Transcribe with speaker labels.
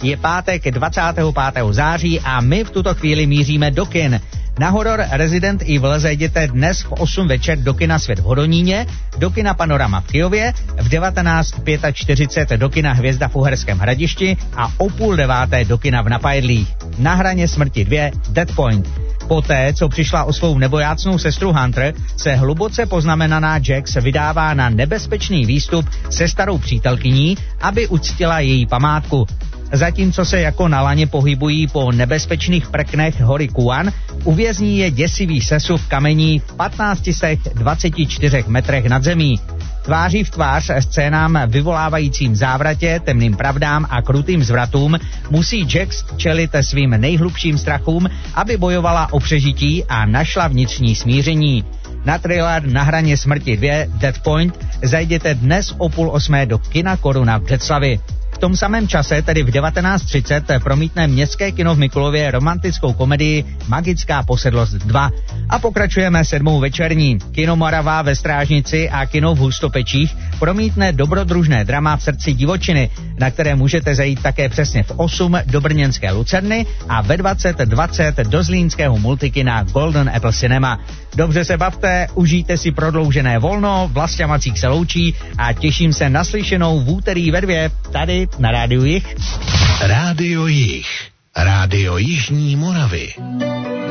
Speaker 1: Je pátek 25. září a my v tuto chvíli míříme do kin. Na horor Resident Evil zajděte dnes v 8 večer do kina Svět v Hodoníně, do kina Panorama v Kyjově, v 19:45 do kina Hvězda v Uherském Hradišti a o 8:30 do kina v Napajedlích. Na hraně smrti 2 Dead Point. Poté, co přišla o svou nebojácnou sestru Hunter, se hluboce poznamenaná Jax vydává na nebezpečný výstup se starou přítelkyní, aby uctila její památku. Zatímco se jako na laně pohybují po nebezpečných prknech hory Kuan, uvězní je děsivý sesuv kamení v 1524 metrech nad zemí. Tváří v tvář scénám vyvolávajícím závratě, temným pravdám a krutým zvratům musí Jax čelit svým nejhlubším strachům, aby bojovala o přežití a našla vnitřní smíření. Na thriller Na hraně smrti 2 Dead Point zajděte dnes o 7:30 do kina Koruna v Břeclavi. V tom samém čase, tedy v 19:30, promítne Městské kino v Mikulově romantickou komedii Magická posedlost 2. A pokračujeme 7. večerní. Kino Morava ve Strážnici a kino v Hustopečích promítne dobrodružné drama V srdci divočiny, na které můžete zajít také přesně v 8 do brněnské Lucerny a ve 20:20 do zlínského multikina Golden Apple Cinema. Dobře se bavte, užijte si prodloužené volno, Vlastě Macík se loučí a těším se na slyšenou v úterý ve 2 tady na Rádiu Jih.
Speaker 2: Rádio Jih. Rádio Jižní Moravy.